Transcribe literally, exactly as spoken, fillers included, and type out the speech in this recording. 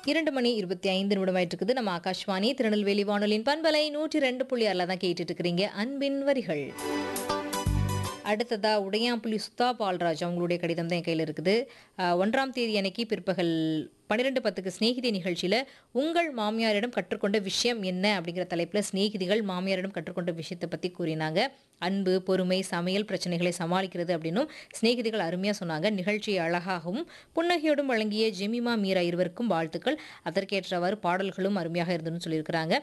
இரண்டு மணி இருபத்தி ஐந்து நிமிடமாயிட்டு இருக்குது. நம்ம ஆகாஷ்வாணி திருநெல்வேலி வானொலியின் பண்பலை நூற்றி ரெண்டு புள்ளி ஆறில் தான் கேட்டுட்டு இருக்கிறீங்க அன்பின் வரிகள். அடுத்ததா உடையாம்புலி சுதா பால்ராஜ் அவங்களுடைய கடிதம் தான் என் கையில் இருக்குது. அஹ், ஒன்றாம் தேதி அன்னைக்கு பிற்பகல் பன்னிரெண்டு பத்துக்கு ஸ்நேகிதி நிகழ்ச்சியில் உங்கள் மாமியாரிடம் கற்றுக்கொண்ட விஷயம் என்ன அப்படிங்கிற தலைப்பில் ஸ்நேகிதிகள் மாமியாரிடம் கற்றுக்கொண்ட விஷயத்தை பற்றி கூறினாங்க. அன்பு, பொறுமை, சமையல் பிரச்சனைகளை சமாளிக்கிறது அப்படின்னும் ஸ்நேகிதிகள் அருமையாக சொன்னாங்க. நிகழ்ச்சியை அழகாகவும் புன்னகையோடும் வழங்கிய ஜெமிமா மீரா இருவருக்கும் வாழ்த்துக்கள். அதற்கேற்றவாறு பாடல்களும் அருமையாக இருந்ததுன்னு சொல்லியிருக்கிறாங்க.